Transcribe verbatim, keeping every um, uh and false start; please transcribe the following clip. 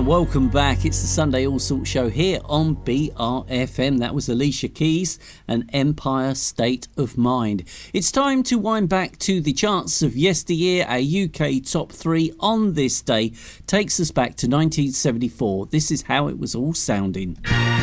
welcome back. It's the Sunday All Sort Show here on B R F M. That was Alicia Keys and Empire State of Mind. It's time to wind back to the charts of yesteryear. Our U K top three on this day takes us back to nineteen seventy-four. This is how it was all sounding.